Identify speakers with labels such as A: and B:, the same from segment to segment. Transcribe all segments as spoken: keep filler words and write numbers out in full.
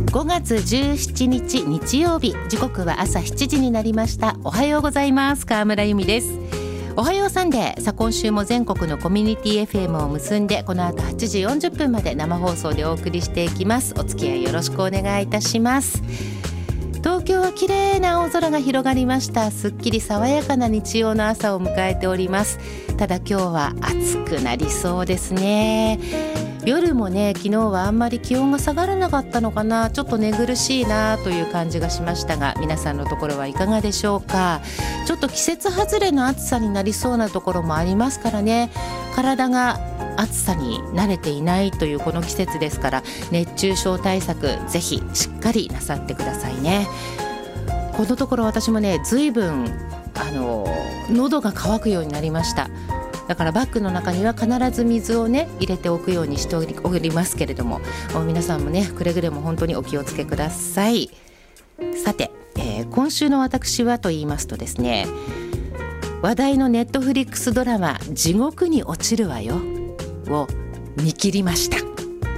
A: ごがつじゅうしちにち日曜日、時刻は朝しちじになりました。おはようございます。川村由美です。おはようサンデー。さあ今週も全国のコミュニティ エフエム を結んで、この後はちじよんじゅっぷんまで生放送でお送りしていきます。お付き合いよろしくお願いいたします。東京は綺麗な青空が広がりました。すっきり爽やかな日曜の朝を迎えております。ただ今日は暑くなりそうですね。夜もね、昨日はあんまり気温が下がらなかったのかな、ちょっと寝苦しいなという感じがしましたが、皆さんのところはいかがでしょうか。ちょっと季節外れの暑さになりそうなところもありますからね。体が暑さに慣れていないというこの季節ですから、熱中症対策ぜひしっかりなさってくださいね。このところ私もね、ずいぶんあの喉が渇くようになりました。だからバッグの中には必ず水をね入れておくようにしておりますけれども、皆さんもねくれぐれも本当にお気をつけください。さて、えー、今週の私はと言いますとですね、話題のネットフリックスドラマ地獄に落ちるわよを見切りました。はい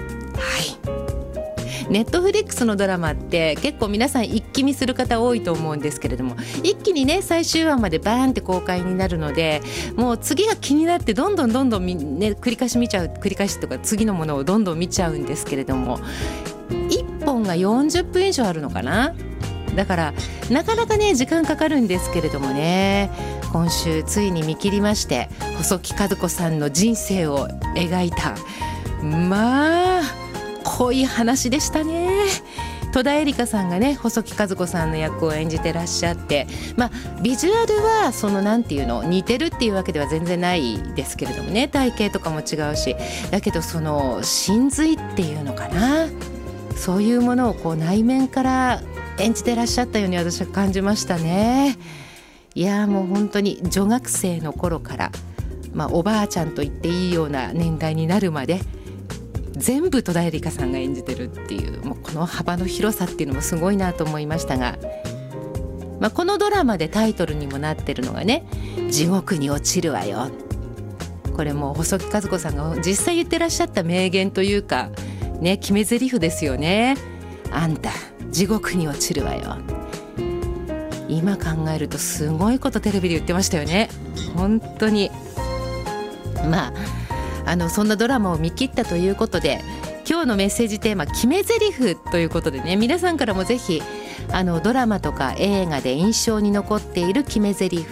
A: 、ネットフリックスのドラマって結構皆さん一気見する方多いと思うんですけれども、一気にね最終話までバーンって公開になるので、もう次が気になってどんどんどんどん、ね、繰り返し見ちゃう、繰り返しとか次のものをどんどん見ちゃうんですけれども、いっぽんがよんじゅっぷん以上あるのかな。だからなかなかね時間かかるんですけれどもね、今週ついに見切りまして、細木数子さんの人生を描いた、まあ濃い話でしたね。戸田恵梨香さんがね細木数子さんの役を演じてらっしゃって、まあビジュアルはそのなんていうの似てるっていうわけでは全然ないですけれどもね、体型とかも違うし、だけどその真髄っていうのかな、そういうものをこう内面から演じてらっしゃったように私は感じましたね。いやもう本当に女学生の頃から、まあ、おばあちゃんと言っていいような年代になるまで全部戸田恵梨香さんが演じてるっていう、もうこの幅の広さっていうのもすごいなと思いましたが、まあ、このドラマでタイトルにもなってるのがね、地獄に落ちるわよ。これもう細木数子さんが実際言ってらっしゃった名言というかね、決め台詞ですよね。あんた地獄に落ちるわよ。今考えるとすごいことテレビで言ってましたよね。本当にまああのそんなドラマを見切ったということで、今日のメッセージテーマ決め台詞ということでね、皆さんからもぜひあのドラマとか映画で印象に残っている決め台詞